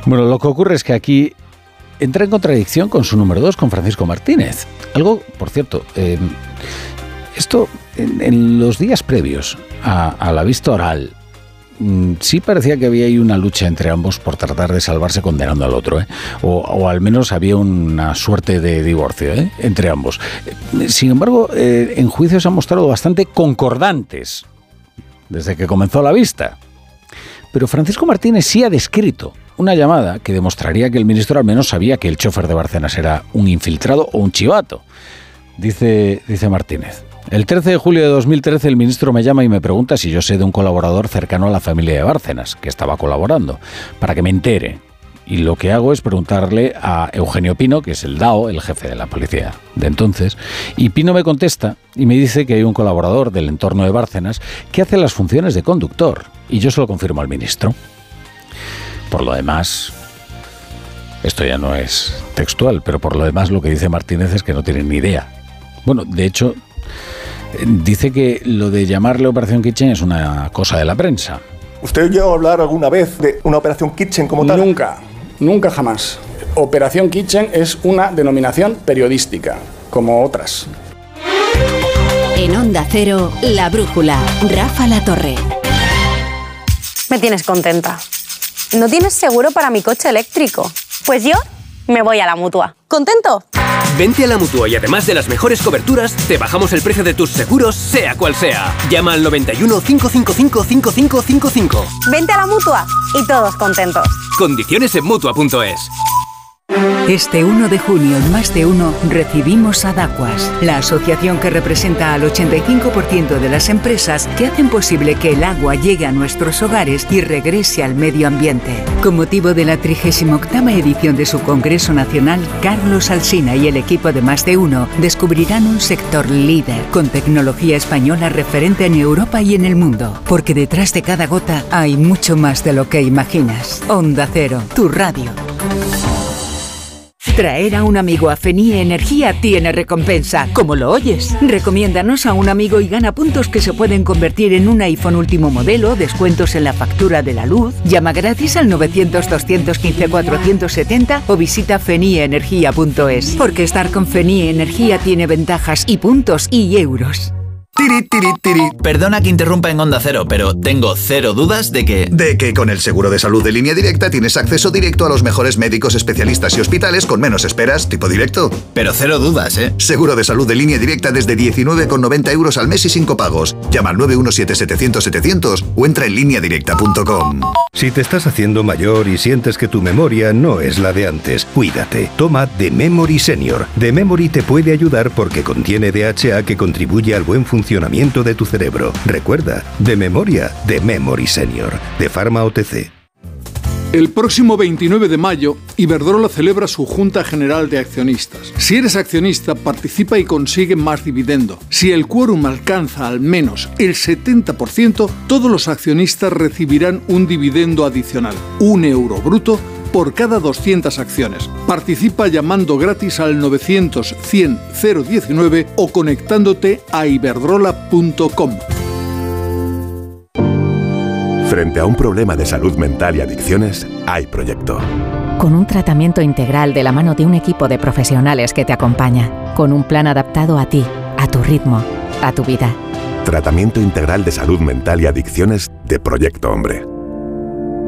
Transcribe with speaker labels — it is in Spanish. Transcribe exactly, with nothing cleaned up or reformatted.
Speaker 1: Bueno, lo que ocurre es que aquí entra en contradicción con su número dos, con Francisco Martínez. Algo, por cierto, eh, esto en, en los días previos a, a la vista oral, mmm, sí parecía que había ahí una lucha entre ambos por tratar de salvarse condenando al otro, ¿eh? o, o al menos había una suerte de divorcio, ¿eh? entre ambos. Sin embargo, eh, en juicio se han mostrado bastante concordantes desde que comenzó la vista. Pero Francisco Martínez sí ha descrito una llamada que demostraría que el ministro al menos sabía que el chofer de Bárcenas era un infiltrado o un chivato. Dice, dice Martínez: el trece de julio de dos mil trece el ministro me llama y me pregunta si yo sé de un colaborador cercano a la familia de Bárcenas, que estaba colaborando, para que me entere. Y lo que hago es preguntarle a Eugenio Pino, que es el D A O, el jefe de la policía de entonces, y Pino me contesta y me dice que hay un colaborador del entorno de Bárcenas que hace las funciones de conductor, y yo se lo confirmo al ministro. Por lo demás, esto ya no es textual, pero por lo demás lo que dice Martínez es que no tiene ni idea. Bueno, de hecho, dice que lo de llamarle Operación Kitchen es una cosa de la prensa.
Speaker 2: ¿Usted llegó a hablar alguna vez de una Operación Kitchen como tal?
Speaker 3: Nunca, nunca jamás. Operación Kitchen es una denominación periodística, como otras.
Speaker 4: En Onda Cero, La Brújula, Rafa La Torre.
Speaker 5: Me tienes contenta. ¿No tienes seguro para mi coche eléctrico? Pues yo me voy a la Mutua. ¿Contento?
Speaker 6: Vente a la Mutua y además de las mejores coberturas, te bajamos el precio de tus seguros, sea cual sea. Llama al noventa y uno, cinco cinco cinco, cinco cinco cinco cinco.
Speaker 5: Vente a la Mutua y todos contentos.
Speaker 6: Condiciones en Mutua punto es.
Speaker 7: Este uno de junio, en Más de Uno, recibimos a Dacuas, la asociación que representa al ochenta y cinco por ciento de las empresas que hacen posible que el agua llegue a nuestros hogares y regrese al medio ambiente. Con motivo de la trigésima octava edición de su Congreso Nacional, Carlos Alsina y el equipo de Más de Uno descubrirán un sector líder con tecnología española referente en Europa y en el mundo, porque detrás de cada gota hay mucho más de lo que imaginas. Onda Cero, tu radio. Traer a un amigo a Fenie Energía tiene recompensa, como lo oyes. Recomiéndanos a un amigo y gana puntos que se pueden convertir en un iPhone último modelo, descuentos en la factura de la luz. Llama gratis al novecientos, doscientos quince, cuatrocientos setenta o visita fenie energía punto es. Porque estar con Fenie Energía tiene ventajas y puntos y euros.
Speaker 8: Tiri, tiri, tiri. Perdona que interrumpa en Onda Cero, pero tengo cero dudas de que... De que con el seguro de salud de Línea Directa tienes acceso directo a los mejores médicos, especialistas y hospitales con menos esperas, tipo directo. Pero cero dudas, ¿eh? Seguro de salud de Línea Directa desde diecinueve con noventa euros al mes y sin copagos. Llama al nueve uno siete, setecientos, setecientos o entra en línea directa punto com.
Speaker 9: Si te estás haciendo mayor y sientes que tu memoria no es la de antes, cuídate. Toma The Memory Senior. The Memory te puede ayudar porque contiene D H A que contribuye al buen funcionamiento funcionamiento de tu cerebro. Recuerda, de memoria, de Memory Senior, de Pharma O T C.
Speaker 10: El próximo veintinueve de mayo, Iberdrola celebra su Junta General de Accionistas. Si eres accionista, participa y consigue más dividendo. Si el quórum alcanza al menos el setenta por ciento, todos los accionistas recibirán un dividendo adicional, un euro bruto, por cada doscientas acciones. Participa llamando gratis al novecientos, cien, cero diecinueve o conectándote a iberdrola punto com.
Speaker 11: Frente a un problema de salud mental y adicciones, hay proyecto.
Speaker 12: Con un tratamiento integral de la mano de un equipo de profesionales que te acompaña, con un plan adaptado a ti, a tu ritmo, a tu vida.
Speaker 11: Tratamiento integral de salud mental y adicciones de Proyecto Hombre.